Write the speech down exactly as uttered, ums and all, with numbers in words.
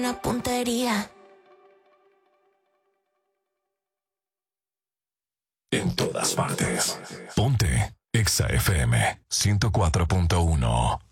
buena puntería. En todas partes. Ponte Exa F M ciento cuatro punto uno.